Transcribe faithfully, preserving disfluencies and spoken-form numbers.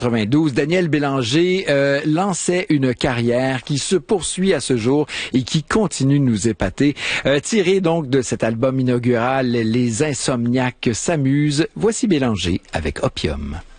quatre-vingt-douze, Daniel Bélanger euh, lançait une carrière qui se poursuit à ce jour et qui continue de nous épater. Euh, tiré donc de cet album inaugural, Les Insomniaques s'amusent, voici Bélanger avec Opium.